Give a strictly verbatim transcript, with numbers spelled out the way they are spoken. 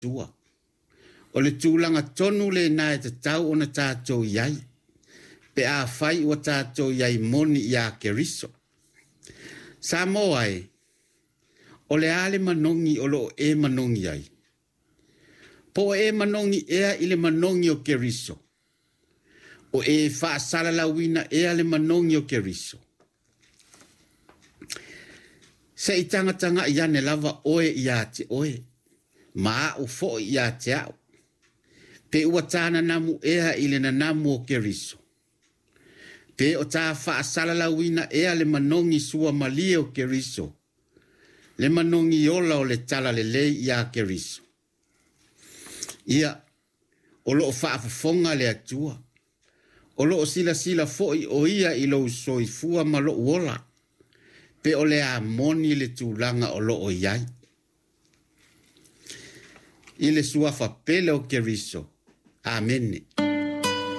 tua. O le tūlanga tonu le nā e te tau o na tātou iai. Pe a whai ua tātou iai moni i a Keriso. Sa mo ai, o le ale manongi o lo e manongi ai. Po e manongi ea i le manongi o Keriso. O e wha sala la wina ea le manongi o Keriso. Se i tangatanga i ane lava oe i a te oe. Ma u fo i a te au. Pe ua tāna namu ea i le na namu o Keriso. Pe o tā wha sala la wina ea le manongi sua malia o Keriso. Le manongi ola o le tala le lei i a Keriso. Ia, o loo wha afafonga le atua. O loo sila sila foi o ia i lo soifua ma lo uola. Pe o le a moni le tūlanga o loo iai. I le suafa pele o Keriso. Amen.